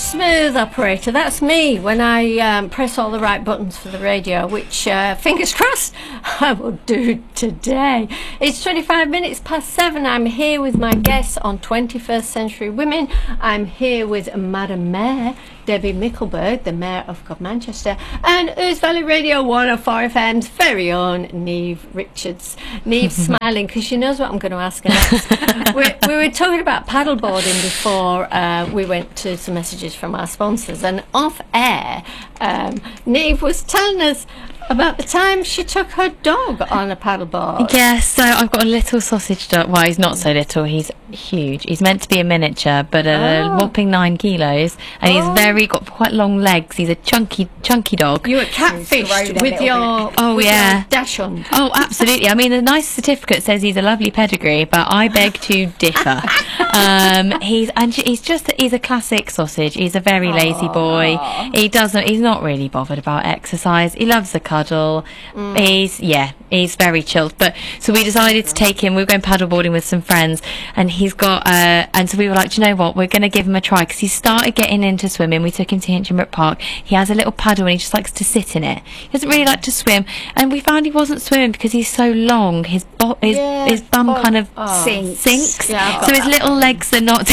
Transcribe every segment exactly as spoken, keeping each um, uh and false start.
Smooth operator, that's me when I um, press all the right buttons for the radio, which, uh, fingers crossed, I will do today. It's twenty-five minutes past seven. I'm here with my guests on twenty-first Century Women. I'm here with Madam Mayor, Debbie Mickelberg, the Mayor of God Manchester, and Ouse Valley Radio one oh four F M's very own Niamh Richards. Niamh's smiling because she knows what I'm going to ask her next. we, we were talking about paddleboarding before uh, we went to some messages from our sponsors, and off air, um, Niamh was telling us about the time she took her dog on a paddleboard. Yes, so I've got a little sausage dog. Well, he's not so little, he's huge. He's meant to be a miniature, but a Oh. whopping nine kilos, and Oh. he's very got quite long legs. He's a chunky, chunky dog. You were catfished with your Oh, with yeah. your dachshund. Oh, absolutely. I mean, the nice certificate says he's a lovely pedigree, but I beg to differ. um, he's and he's just he's a classic sausage. He's a very lazy boy. He doesn't. He's not really bothered about exercise. He loves a cuddle. Mm. He's yeah. He's very chilled. But so we decided to take him. We were going paddleboarding with some friends, and he's got uh, and so we were like, do you know what? We're going to give him a try because he started getting into swimming. We took him to Hinchinbrook Park. He has a little paddle and he just likes to sit in it. He doesn't really like to swim, and we found he wasn't swimming because he's so long. His bo- his, Yeah. his bum Oh. kind of Oh. sinks. sinks. Yeah, I've got so his that little legs are not.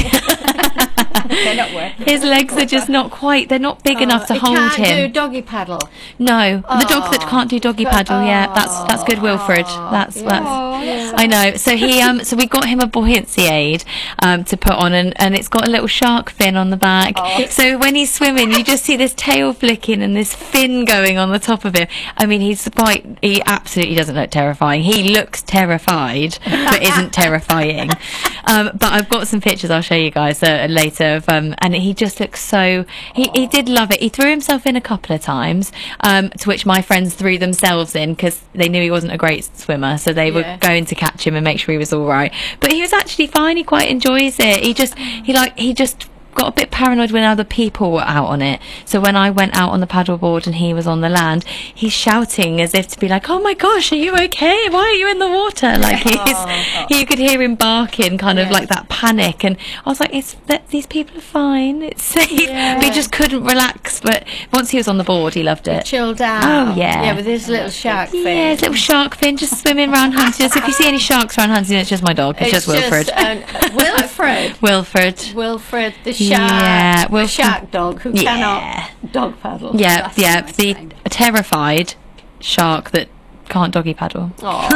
They're not working. His legs are just not quite. They're not big enough to he hold can't him. do doggy paddle. No, the dog that Oh. can't do doggy paddle. Yeah, that's that's good, Wilfred. That's Yeah. that's. Yeah. I know. So he um so we got him a buoyancy aid um to put on, and, and it's got a little shark fin on the back. Oh. So when he's swimming, you just see this tail flicking and this fin going on the top of him. I mean, he's quite. He absolutely doesn't look terrifying. He looks terrified, but isn't terrifying. Um, but I've got some pictures I'll show you guys uh, later of um and he just looks so. He he did love it. He threw himself in a couple of times, um to which my friends threw themselves in because they knew he wasn't a great swimmer, so they were Yeah. going to catch him and make sure he was all right. But he was actually fine. He quite enjoys it. He just he like he just got a bit paranoid when other people were out on it. So when I went out on the paddleboard and he was on the land, he's shouting as if to be like, "Oh my gosh, are you okay? Why are you in the water?" Like he's, Oh. you could hear him barking, kind of Yes. like that panic. And I was like, "It's that these people are fine. It's safe." Yeah. But he just couldn't relax. But once he was on the board, he loved it. Chilled out. Oh, yeah. Yeah, with his little shark fin. Yeah, his little shark fin just swimming around Huntingdon. So if you see any sharks around Huntingdon, it's just my dog. It's, just Wilfred. um, Wilfred. Wilfred. Wilfred, the shark. Yeah, the Wilfred. shark dog who Yeah. cannot dog paddle. Yeah, That's yeah. a nice The name. terrified shark that can't doggy paddle.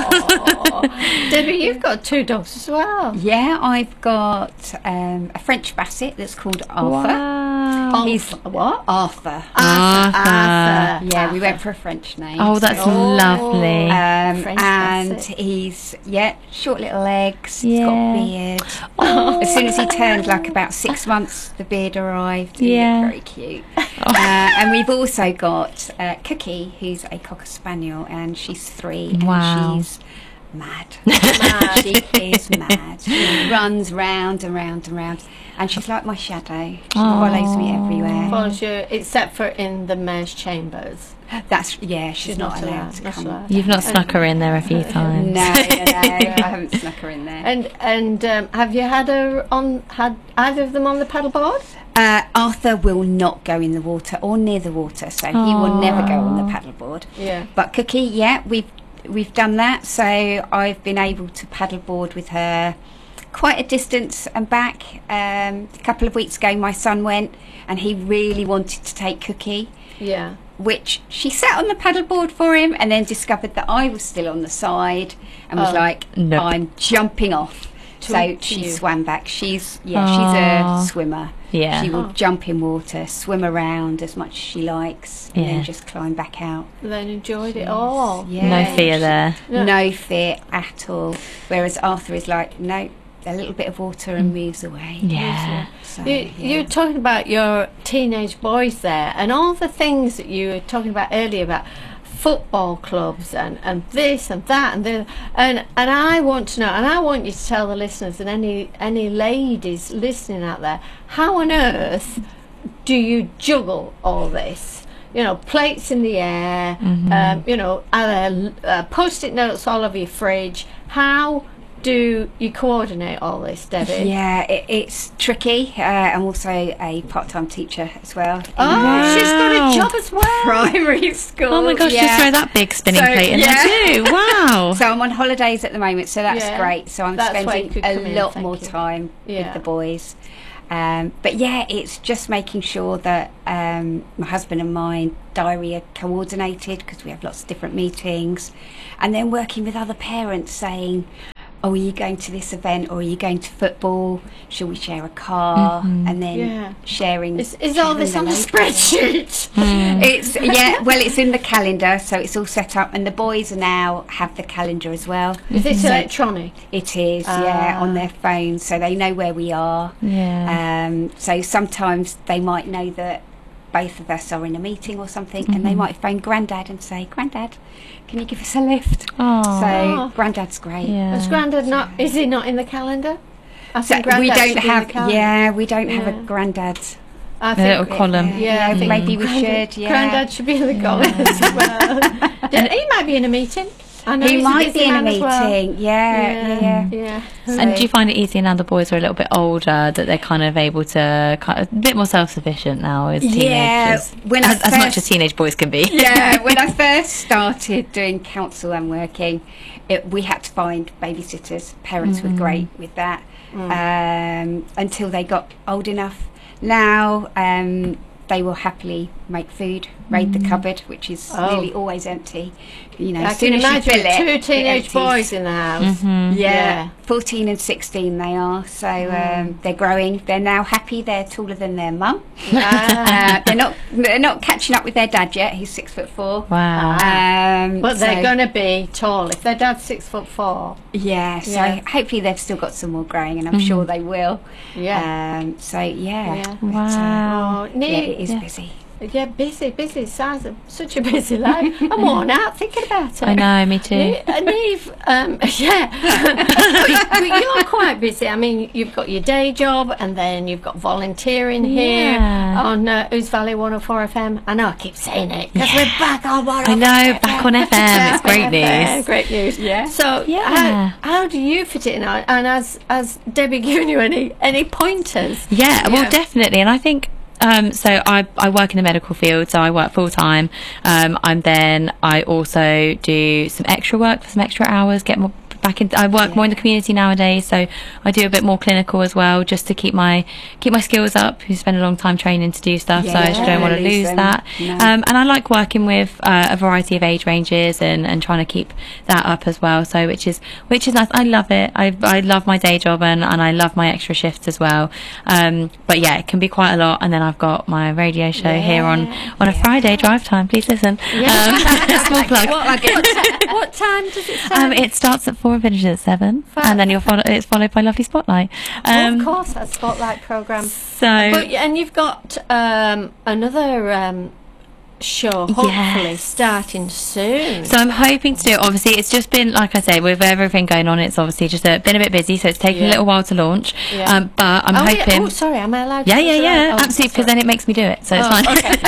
Oh, Debbie, you've got two dogs as well. Yeah, I've got um, a French Basset that's called Arthur. Wow. He's what? Arthur. Arthur. Arthur. Yeah, we went for a French name. Oh, that's so- lovely. Um, French and Basset. he's yeah, short little legs. He's Yeah. got a beard. Oh. As soon as he turned like about six months, the beard arrived. He Yeah. looked very cute. Uh, and we've also got uh, Cookie, who's a cocker spaniel, and she's three. Wow. And she's mad. mad. She is mad. She runs round and round and round, and she's like my shadow. She follows me everywhere. Follows you, except for in the mayor's chambers. That's yeah. She's, She's not, not allowed allowed, to that's come. right. You've not snuck her in there a few times. No, no, no, I haven't snuck her in there. And and um, have you had her on? Had either of them on the paddleboard? Uh, Arthur will not go in the water or near the water, so he will never go on the paddleboard. Yeah. But Cookie, yeah, we've we've done that. So I've been able to paddleboard with her quite a distance and back. Um, a couple of weeks ago, my son went, and he really wanted to take Cookie, Yeah. which she sat on the paddleboard for him, and then discovered that I was still on the side, and was Oh. like, Nope. "I'm jumping off." To- So to she you. swam back. She's yeah, Aw. she's a swimmer. Yeah. She will Oh. jump in water, swim around as much as she likes, and Yeah. then just climb back out. Then enjoyed it all. Yeah. No fear there. No. No fear at all. Whereas Arthur is like, no, a little bit of water and moves away. Yeah. So, You, yeah. You're talking about your teenage boys there, and all the things that you were talking about earlier about football clubs and, and this and that and the and and I want to know, and I want you to tell the listeners and any any ladies listening out there, how on earth do you juggle all this? You know, plates in the air, Mm-hmm. um, you know, are there uh, post-it notes all over your fridge? How do you coordinate all this, Debbie? Yeah, it, it's tricky. Uh, I'm also a part-time teacher as well. in, Oh, uh, she's got a job as well. primary school. Oh my gosh, yeah. just throw that big spinning So, plate in yeah. there too. Wow. So I'm on holidays at the moment, so that's Yeah. great. So I'm That's why you spending could a come in, lot thank more you. time Yeah. with the boys. Um, but yeah, it's just making sure that um, my husband and mine diary are coordinated, because we have lots of different meetings, and then working with other parents saying, oh, are you going to this event, or are you going to football? Shall we share a car? And then Yeah. sharing. Is, is all sharing this the on a local- spreadsheet? It's yeah, well, it's in the calendar, so it's all set up, and the boys now have the calendar as well. Is it So electronic? it is, yeah, Ah. on their phone, so they know where we are. Yeah. Um, so sometimes they might know that both of us are in a meeting or something, and they might phone Grandad and say, "Grandad, can you give us a lift?" Oh. So Grandad's great. Yeah. Is Grandad not? Is he not in the calendar? I So think we Grandad don't should be in have, the calendar. yeah, we don't have Yeah. a Grandad. I A think little column. Yeah, I think maybe we Grandad- should. Yeah, Grandad should be in the column as well. Yeah, he might be in a meeting. I know he he's might busy be in a man as well. meeting. Yeah, Yeah, yeah. yeah. And do you find it easier now the boys are a little bit older, that they're kind of able to, kind of, a bit more self-sufficient now as teenagers? Yeah, when I as, as much first- as teenage boys can be. Yeah, when I first started doing council and working, it, we had to find babysitters. Parents were great with that um, until they got old enough. Now um, they will happily make food, raid the cupboard, which is Oh. nearly always empty. You know, I as soon can as you imagine fill it, two it teenage empties. boys in the house. Mhm. Yeah, Yeah. fourteen and sixteen they are. So um, they're growing. They're now happy. They're taller than their mum. Ah. Uh, they're not. They're not catching up with their dad yet. He's six foot four. Wow. Um, But they're so- going to be tall. If their dad's six foot four, Yeah, so Yeah. hopefully they've still got some more growing, and I'm sure they will. yeah. Um, so yeah, Yeah. But, uh, Wow. Oh, yeah, neat. it is Yeah. busy. Yeah, busy, busy. Sounds of such a busy life. I'm worn out thinking about it. I know, me too. Ne- uh, Neve, um, yeah, but you're quite busy. I mean, you've got your day job, and then you've got volunteering here Yeah. on uh, Ouse Valley one oh four F M. I know I keep saying it because we're back on one oh four. I know, back on F M. It's great news. Great news. Yeah. So, Yeah. how, how do you fit it in? And has has Debbie given you any any pointers? Yeah, well, Yeah. definitely. And I think, um, so I, I work in the medical field, so I work full time. Um, I'm then, I also do some extra work for some extra hours, get more back in. I work more in the community nowadays, so I do a bit more clinical as well, just to keep my keep my skills up. You spend a long time training to do stuff, so I just Yeah, don't want to lose lose them. that. No. Um, and I like working with uh, a variety of age ranges and, and trying to keep that up as well. So which is which is nice. I love it. I I love my day job and, and I love my extra shifts as well. Um, but yeah, it can be quite a lot. And then I've got my radio show here on on a Friday drive time. Please listen. Um, small plug. What, what, what time does it start? Um, it starts at four and finishes at seven, Fab. and then you'll follow. It's followed by Lovely Spotlight. Um, of course, that spotlight program. So But and you've got um, another um, show, hopefully Yes. starting soon. So I'm hoping to do. Obviously, it's just been like I say, with everything going on, it's obviously just a, been a bit busy, so it's taken Yeah. a little while to launch. Yeah. Um, but I'm oh, yeah. hoping. Oh, sorry, am I allowed? Yeah, to yeah, interrupt? yeah, Oh, absolutely, because sorry. then it makes me do it, so it's Oh, fine.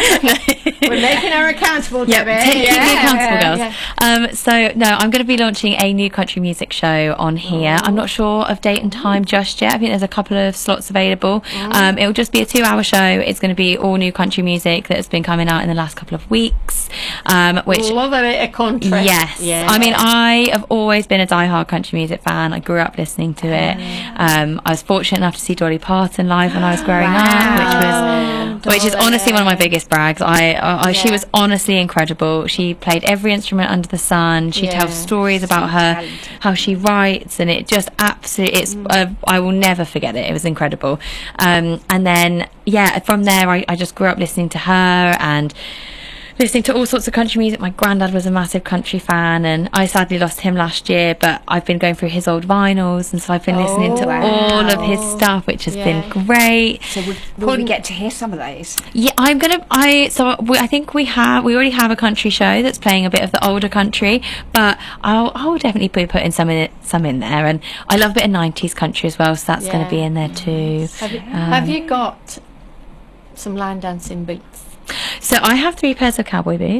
We're making her accountable, Yep, Debbie. take, keep me Yeah. accountable, girls. Yeah. Um, so no, I'm going to be launching a new country music show on here. I'm not sure of date and time just yet. I think there's a couple of slots available. Um, it'll just be a two-hour show. It's going to be all new country music that has been coming out in the last couple of weeks. Um, which Love a bit of country. Yes. Yeah. I mean, I have always been a diehard country music fan. I grew up listening to it. Um, I was fortunate enough to see Dolly Parton live when I was growing Wow. up, which was, which is Dolly. honestly one of my biggest brags. I, I, I she Yeah. was honestly incredible. She played every instrument under the sun. She Yeah. tells stories about her, talented. how she writes, and it just absolutely, it's, Mm. uh, I will never forget it. It was incredible. Um, and then, yeah, from there, I, I just grew up listening to her and listening to all sorts of country music. My granddad was a massive country fan, and I sadly lost him last year, but I've been going through his old vinyls, and so I've been listening Oh, to wow. all of his stuff, which has Yeah. been great. So we, will we get to hear some of those? Yeah, I'm gonna. I so we, I think we have. We already have a country show that's playing a bit of the older country, but I'll I'll definitely be putting some in it, some in there, and I love a bit of nineties country as well, so that's going Yeah. to be in there too. Have you, Um, have you got some line dancing boots? So I have three pairs of cowboy boots.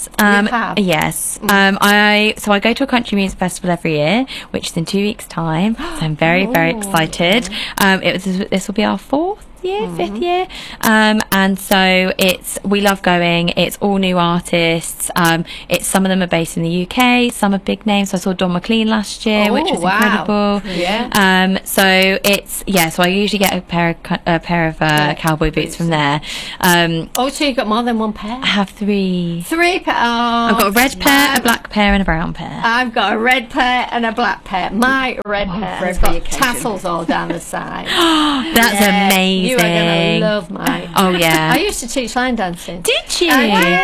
Yes. Um, You have? Yes. Um, I so I go to a country music festival every year, which is in two weeks' time. So I'm very, very Oh. excited. Um, it was this will be our fourth year, Mm-hmm. fifth year, um, and so it's we love going. It's all new artists. Um, it's some of them are based in the U K, some are big names. So I saw Don McLean last year, Oh, which was wow. incredible. Yeah. Um, so it's yeah. So I usually get a pair of cu- a pair of uh, Yeah, cowboy boots from there. Um, Oh, so you've got more than one pair? I have three. Three pair. Oh, I've got a red pair, a I've- black pair, and a brown pair. I've got a red pair and a black pair. My red pair for has every got occasion. tassels all down the side. That's Yeah, amazing. You are going to love mine. Oh, yeah. I used to teach line dancing. Did you?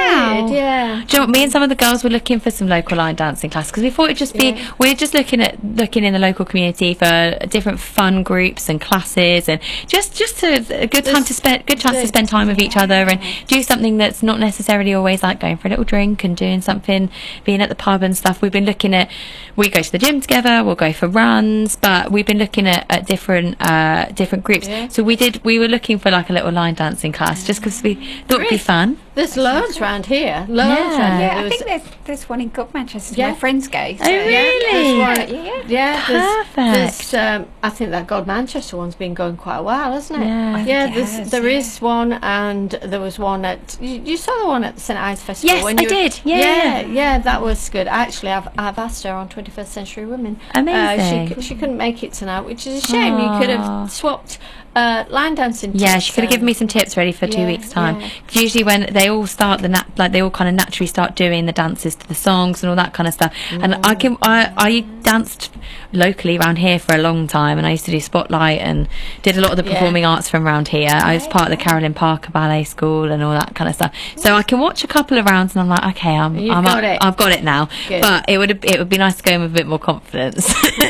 I did, yeah. Do you know what, me and some of the girls were looking for some local line dancing class because we thought it'd just be Yeah. we're just looking at looking in the local community for different fun groups and classes and just just to, a good time There's- to spend good chance to there's- spend time with each other and do something that's not necessarily always like going for a little drink and doing something, being at the pub and stuff. We've been looking at we go to the gym together, we'll go for runs, but we've been looking at, at different uh, different groups. Yeah. So we did we were looking for like a little line dancing class just because we thought it'd be Great. fun. There's loads round here. Loads Yeah. round here. Yeah, There I was- think there's there's one in God Manchester. Yeah. My friends go. So. Oh, really? Yeah, there's one, Yeah, yeah. yeah, there's, Perfect. there's, um, I think that God Manchester one's been going quite a while, hasn't it? Yeah. I think yeah. it There's, has, there yeah. is one, and there was one at. You, you saw the one at the St Ives Festival. Yes, when I you were- did. Yeah. yeah, yeah, that was good. Actually, I've I've asked her on twenty-first Century Women. Uh, Amazing. she c- she couldn't make it tonight, which is a shame. You could Aw. have swapped uh, line dancing. Yeah, tips, she could have given um, me some tips ready for two yeah, weeks' time. yeah. Usually, when they all start the nat- like they all kind of naturally start doing the dances to the songs and all that kind of stuff. And I can I I danced locally around here for a long time, and I used to do Spotlight and did a lot of the Yeah. performing arts from around here. I was part of the Carolyn Parker Ballet School and all that kind of stuff. So I can watch a couple of rounds, and I'm like, okay, I'm You've I'm got up, it. I've got it now. Good. But it would it would be nice to go in with a bit more confidence.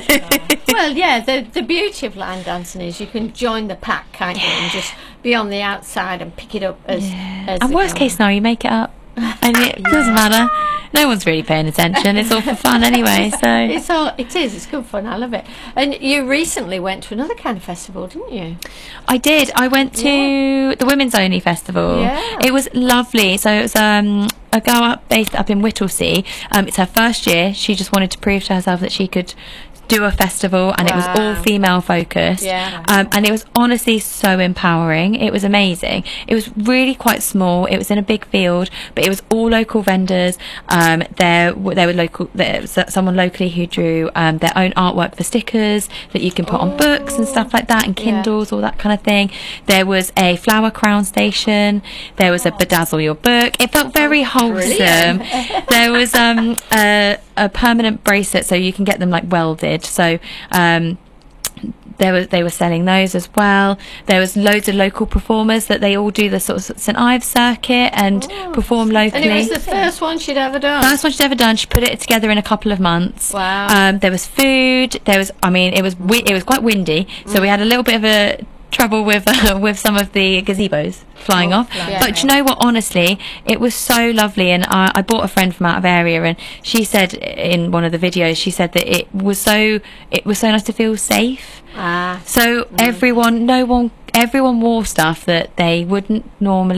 Well, yeah, the the beauty of line dancing is you can join the pack, can't you, and just be on the outside and pick it up as. as And they worst go. case scenario, you make it up. And it doesn't matter. No one's really paying attention. It's all for fun anyway. So It's all. It is. It's good fun. I love it. And you recently went to another kind of festival, didn't you? I did. I went to the Women's Only Festival. Yeah. It was lovely. So it was um, a girl up based up in Whittlesea. Um, it's her first year. She just wanted to prove to herself that she could do a festival, and it was all Wow. female focused. Yeah. Um, and it was honestly so empowering. It was amazing. It was really quite small. It was in a big field, but it was all local vendors. Um, there, w- there were local. There was someone locally who drew um, their own artwork for stickers that you can put on books and stuff like that, and Yeah. Kindles, all that kind of thing. There was a flower crown station. There was a bedazzle your book. It felt very wholesome. There was um, a, a permanent bracelet, so you can get them like welded. So um, there was they were selling those as well. There was loads of local performers that they all do the sort of St Ives circuit and perform locally. And it was the first one she'd ever done. First one she'd ever done. She put it together in a couple of months. Wow. Um, there was food. There was, I mean, it was wi- it was quite windy, so we had a little bit of a trouble with uh, with some of the gazebos flying Oh, off. yeah. But do you know what? Honestly, it was so lovely, and I, I bought a friend from out of area, and she said in one of the videos, she said that it was so it was so nice to feel safe. Ah. So everyone, no one, everyone wore stuff that they wouldn't normally.